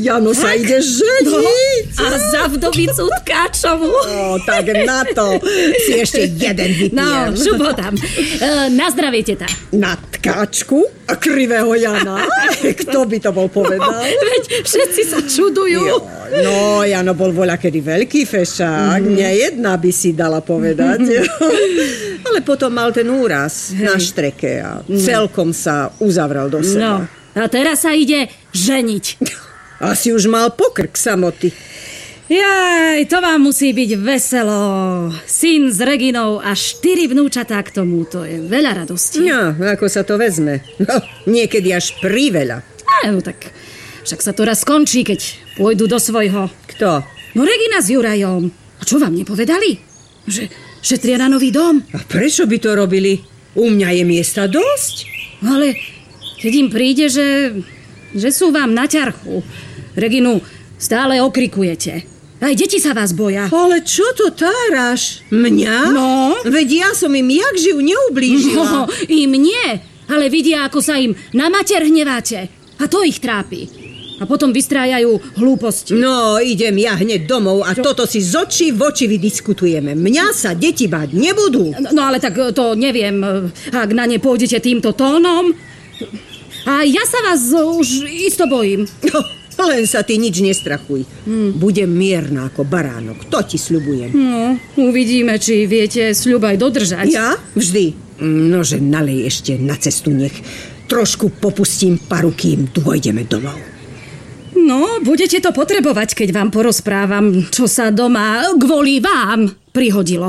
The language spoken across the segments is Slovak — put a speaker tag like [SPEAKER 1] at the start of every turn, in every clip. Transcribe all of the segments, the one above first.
[SPEAKER 1] Jano sa ide ženiť.
[SPEAKER 2] No, a za vdovicu Tkáčovu.
[SPEAKER 1] Tak na to si ešte jeden vypijem.
[SPEAKER 2] No, šup ho tam. Na zdravie, teta.
[SPEAKER 1] Na Tkáčku a krivého Jana? Kto by to bol povedal?
[SPEAKER 2] Veď všetci sa čudujú.
[SPEAKER 1] No, Jano bol voľakedy veľký fešák. Nejedna by si dala povedať. Ale potom mal ten úraz na štreke a celkom sa uzavral do seba.
[SPEAKER 2] No, a teraz sa ide ženiť.
[SPEAKER 1] Asi už mal pokrk samoty.
[SPEAKER 2] Jaj, to vám musí byť veselo. Syn s Reginou a 4 vnúčatá k tomu. To je veľa radosti.
[SPEAKER 1] No, ako sa to vezme? No, niekedy až priveľa.
[SPEAKER 2] No tak, však sa to raz skončí, keď pôjdu do svojho.
[SPEAKER 1] Kto?
[SPEAKER 2] No Regina s Jurajom. A čo vám nepovedali? Že šetria na nový dom.
[SPEAKER 1] A prečo by to robili? U mňa je miesta dosť.
[SPEAKER 2] Ale keď im príde, že sú vám na ťarchu. Reginu stále okrikujete. Aj deti sa vás boja.
[SPEAKER 1] Ale čo to táraš? Mňa?
[SPEAKER 2] No?
[SPEAKER 1] Veď ja som im jak živ neublížila.
[SPEAKER 2] No, im nie. Ale vidia, ako sa im na mater hneváte. A to ich trápi. A potom vystrájajú hlúposti.
[SPEAKER 1] No, idem ja hneď domov a toto si z očí v oči vydiskutujeme. Mňa sa deti báť nebudú.
[SPEAKER 2] No ale tak to neviem, ak na ne pôjdete týmto tónom. A ja sa vás už isto bojím.
[SPEAKER 1] No, len sa ty nič nestrachuj. Budem mierna ako baránok, to ti sľubujem.
[SPEAKER 2] No, uvidíme, či viete sľub aj dodržať.
[SPEAKER 1] Ja? Vždy. Nože nalej ešte na cestu, nech trošku popustím paru, kým dôjdeme domov.
[SPEAKER 2] No, budete to potrebovať, keď vám porozprávam, čo sa doma kvôli vám prihodilo.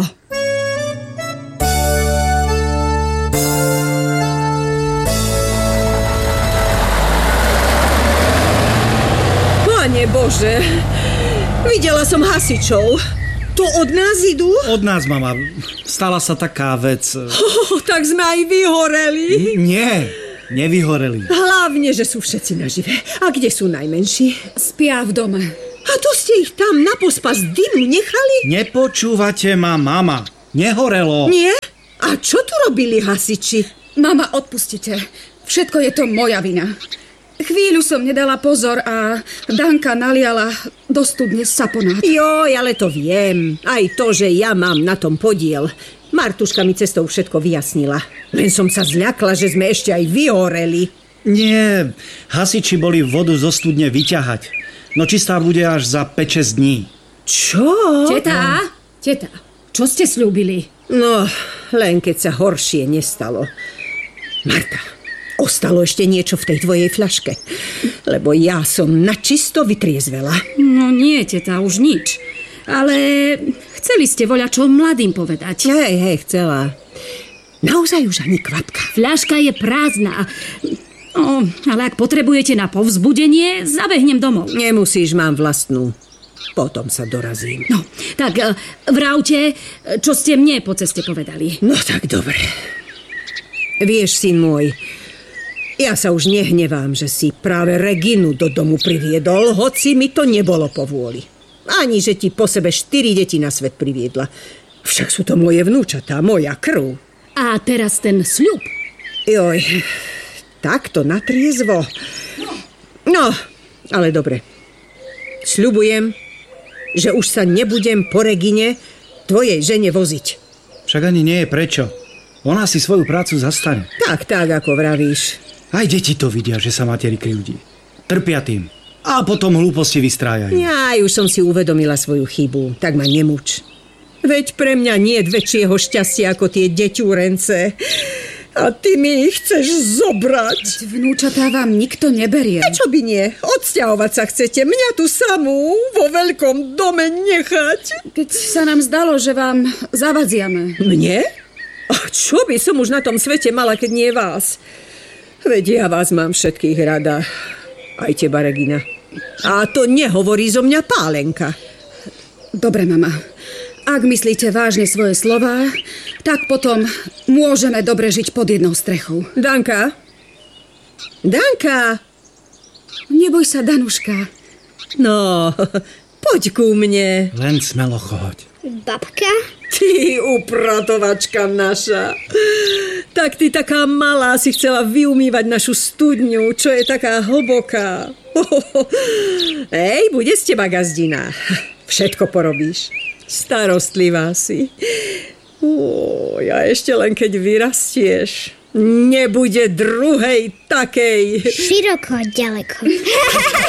[SPEAKER 1] Pane Bože, videla som hasičov. To od nás idú?
[SPEAKER 3] Od nás, mama. Stala sa taká vec.
[SPEAKER 1] Tak sme aj vyhoreli.
[SPEAKER 3] Nie, nevyhoreli.
[SPEAKER 1] Hlavne, že sú všetci nažive. A kde sú najmenší?
[SPEAKER 2] Spia v dome.
[SPEAKER 1] A to ste ich tam na pospas dymu nechali?
[SPEAKER 3] Nepočúvate ma, mama. Nehorelo.
[SPEAKER 1] Nie? A čo tu robili hasiči?
[SPEAKER 4] Mama, odpustite. Všetko je to moja vina. Chvíľu som nedala pozor a Danka naliala do studne saponát.
[SPEAKER 1] Joj, ale to viem. Aj to, že ja mám na tom podiel. Martuška mi cestou všetko vyjasnila. Len som sa zľakla, že sme ešte aj vyhoreli.
[SPEAKER 3] Nie, hasiči boli vodu zo studne vyťahať. No čistá bude až za 5-6 dní.
[SPEAKER 1] Čo?
[SPEAKER 2] Teta, čo ste slúbili?
[SPEAKER 1] No, len keď sa horšie nestalo. Marta, ostalo ešte niečo v tej tvojej fľaške? Lebo ja som načisto vytriezvela.
[SPEAKER 2] No nie, teta, už nič. Ale chceli ste voľačo mladým povedať.
[SPEAKER 1] Hej, chcela. Naozaj už ani kvapka.
[SPEAKER 2] Fľaška je prázdna. No, ale ak potrebujete na povzbudenie, zabehnem domov.
[SPEAKER 1] Nemusíš, mám vlastnú. Potom sa dorazím.
[SPEAKER 2] No, tak vravte, čo ste mne po ceste povedali.
[SPEAKER 1] No tak dobre. Vieš, syn môj, ja sa už nehnevám, že si práve Reginu do domu priviedol, hoci mi to nebolo po vôli. Ani, že ti po sebe 4 deti na svet priviedla. Však sú to moje vnúčatá, moja krv.
[SPEAKER 2] A teraz ten sľub.
[SPEAKER 1] Joj, takto natriezvo. No, ale dobre. Sľubujem, že už sa nebudem po Regine tvojej žene voziť.
[SPEAKER 3] Však ani nie je prečo. Ona si svoju prácu zastane.
[SPEAKER 1] Tak, ako vravíš.
[SPEAKER 3] Aj deti to vidia, že sa materi krivdí. Trpia tým. A potom hlúposti vystrájajú.
[SPEAKER 1] Ja už som si uvedomila svoju chybu, tak ma nemúč. Veď pre mňa nie je väčšieho šťastia ako tie deťúrence. A ty mi ich chceš zobrať.
[SPEAKER 4] Vnúčatá vám nikto neberie.
[SPEAKER 1] Prečo by nie? Odsťahovať sa chcete. Mňa tu samú vo veľkom dome nechať.
[SPEAKER 4] Keď sa nám zdalo, že vám zavadziame.
[SPEAKER 1] Mne? A čo by som už na tom svete mala, keď nie vás? Veď ja vás mám všetkých rada. Aj teba, Regina. A to nehovorí zo mňa Pálenka.
[SPEAKER 4] Dobre, mama. Ak myslíte vážne svoje slová, tak potom môžeme dobre žiť pod jednou strechou.
[SPEAKER 1] Danka? Danka?
[SPEAKER 4] Neboj sa, Danuška.
[SPEAKER 1] No, Poď ku mne.
[SPEAKER 3] Len smelo choď.
[SPEAKER 5] Babka?
[SPEAKER 1] Ty upratovačka naša. Tak ty taká malá si chcela vyumývať našu studňu, čo je taká hlboká. Ej, bude z teba gazdina. Všetko porobíš. Starostlivá si. Ja ešte len keď vyrastieš, nebude druhej takej.
[SPEAKER 5] Široko, ďaleko.